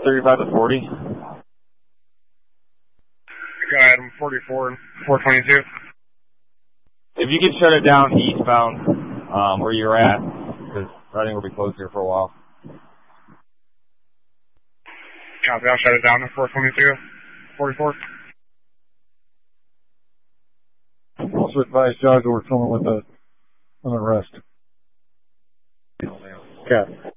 35 to 40. Got item 44 and 422. If you could shut it down eastbound, where you're at, because I think we'll be closed here for a while. Copy, I'll shut it down to 422, 44. Also advise Jago we're filming with an arrest. Okay.